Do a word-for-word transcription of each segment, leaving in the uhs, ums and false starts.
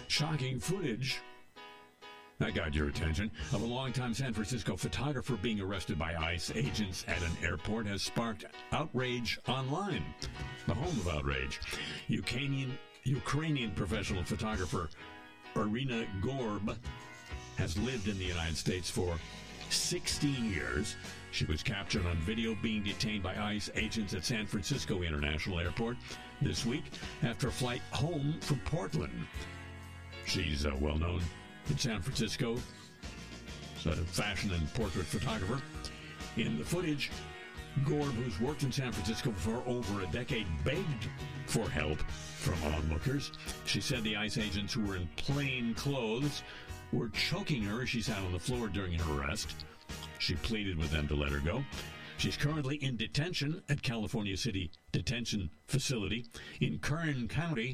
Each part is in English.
Shocking footage that got your attention of a longtime San Francisco photographer being arrested by ICE agents at an airport has sparked outrage online. The home of outrage. Ukrainian, Ukrainian professional photographer Irina Gorb has lived in the United States for sixteen years. She was captured on video being detained by ICE agents at San Francisco International Airport this week after a flight home from Portland. She's uh, well known in San Francisco. She's a fashion and portrait photographer. In the footage, Gorb, who's worked in San Francisco for over a decade, begged for help from onlookers. She said the ICE agents, who were in plain clothes, were choking her as she sat on the floor during her arrest. She pleaded with them to let her go. She's currently in detention at California City Detention Facility in Kern County.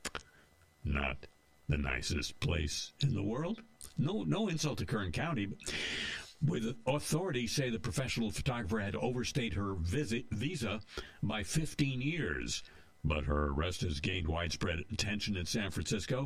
Not the nicest place in the world. No, no insult to Kern County, but with authorities say the professional photographer had overstayed her visit visa by fifteen years, but her arrest has gained widespread attention in San Francisco.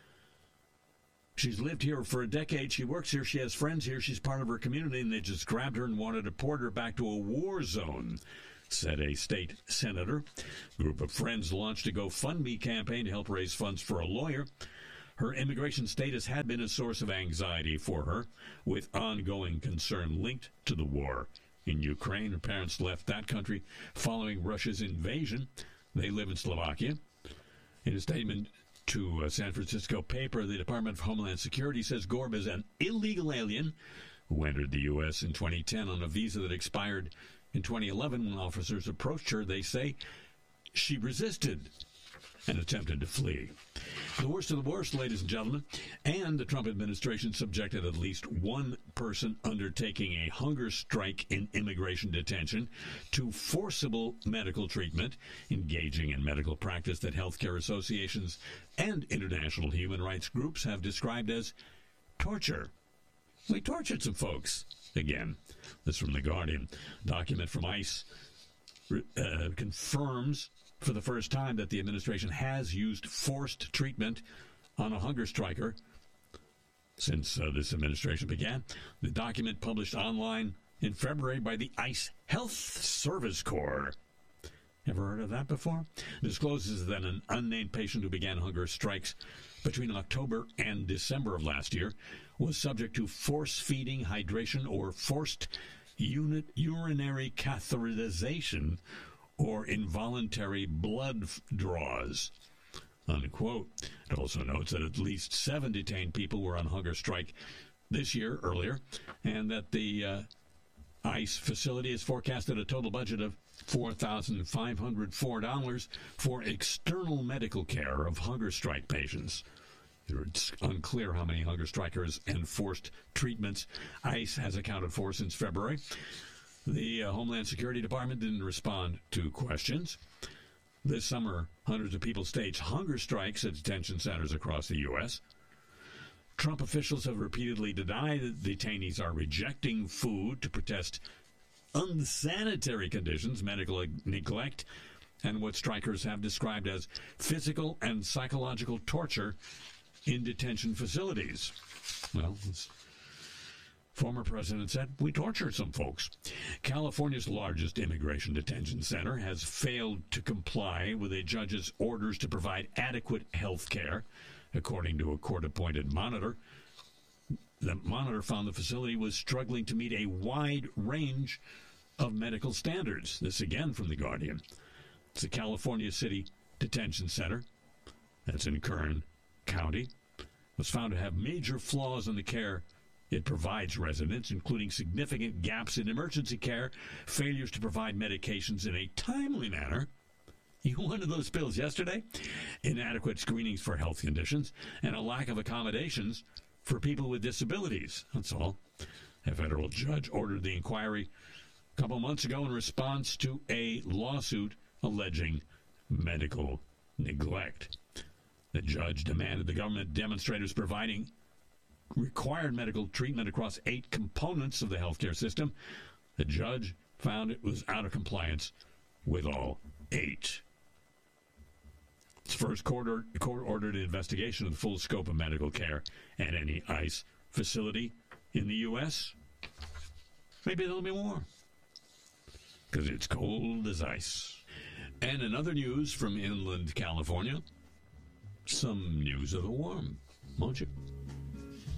She's lived here for a decade. She works here. She has friends here. She's part of her community, and they just grabbed her and wanted to deport her back to a war zone, said a state senator. A group of friends launched a GoFundMe campaign to help raise funds for a lawyer. Her immigration status had been a source of anxiety for her, with ongoing concern linked to the war in Ukraine. Her parents left that country following Russia's invasion. They live in Slovakia. In a statement to a San Francisco paper, the Department of Homeland Security says Gorb is an illegal alien who entered the U S in twenty ten on a visa that expired in twenty eleven. When officers approached her, they say she resisted and attempted to flee. The worst of the worst, ladies and gentlemen, and the Trump administration subjected at least one person undertaking a hunger strike in immigration detention to forcible medical treatment, engaging in medical practice that healthcare associations and international human rights groups have described as torture. We tortured some folks. Again, this from The Guardian. Document from ICE uh, confirms for the first time that the administration has used forced treatment on a hunger striker since uh, this administration began. The document, published online in February by the ICE Health Service Corps, ever heard of that before? Discloses that an unnamed patient who began hunger strikes between October and December of last year was subject to force feeding, hydration, or forced unit urinary catheterization or involuntary blood draws, unquote. It also notes that at least seven detained people were on hunger strike this year, earlier, and that the uh, ICE facility has forecasted a total budget of four thousand five hundred four dollars for external medical care of hunger strike patients. It's unclear how many hunger strikers and forced treatments ICE has accounted for since February. The uh, Homeland Security Department didn't respond to questions. This summer, hundreds of people staged hunger strikes at detention centers across the U S Trump officials have repeatedly denied that detainees are rejecting food to protest unsanitary conditions, medical neglect, and what strikers have described as physical and psychological torture in detention facilities. Well, it's former president said, we tortured some folks. California's largest immigration detention center has failed to comply with a judge's orders to provide adequate health care, according to a court-appointed monitor. The monitor found the facility was struggling to meet a wide range of medical standards. This again from The Guardian. It's the California City Detention Center, that's in Kern County, was found to have major flaws in the care it provides residents, including significant gaps in emergency care, failures to provide medications in a timely manner. You wanted those pills yesterday? Inadequate screenings for health conditions, and a lack of accommodations for people with disabilities. That's all. A federal judge ordered the inquiry a couple months ago in response to a lawsuit alleging medical neglect. The judge demanded the government demonstrators providing required medical treatment across eight components of the healthcare system. The judge found it was out of compliance with all eight. Its first court-ordered court investigation of the full scope of medical care at any ICE facility in the U S Maybe there'll be more, because it's cold as ice. And in other news from inland California, some news of the warm, won't you?